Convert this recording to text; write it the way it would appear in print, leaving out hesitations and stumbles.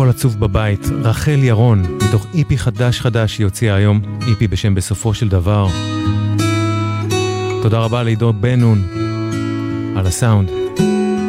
הכל עצוב בבית, רחל ירון, מתוך איפי חדש שהיא הוציאה היום, איפי בשם בסופו של דבר. תודה רבה לעידו בן נון על הסאונד.